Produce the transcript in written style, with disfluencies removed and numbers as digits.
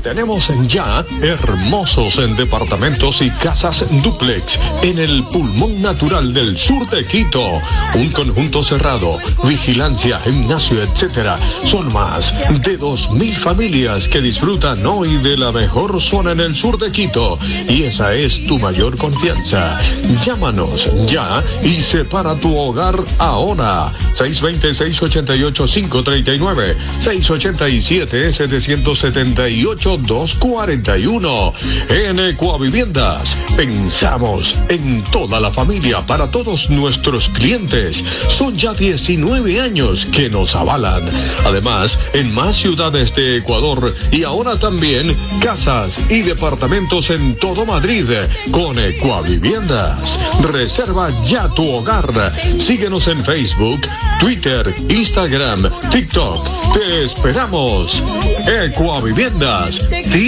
Tenemos ya hermosos en departamentos y casas dúplex en el pulmón natural del sur de Quito. Un conjunto cerrado, vigilancia, gimnasio, etcétera. Son más de 2,000 familias que disfrutan hoy de la mejor zona en el sur de Quito. Y esa es tu mayor confianza. Llámanos ya y separa tu hogar ahora. 620-688-539, 687-778-241. En Ecuaviviendas pensamos en toda la familia para todos nuestros clientes. Son ya 19 años que nos avalan. Además, en más ciudades de Ecuador y ahora también casas y departamentos en todo Madrid con Ecuaviviendas. Reserva ya tu hogar. Síguenos en Facebook, Twitter, Instagram, TikTok. Te esperamos. Ecuaviviendas.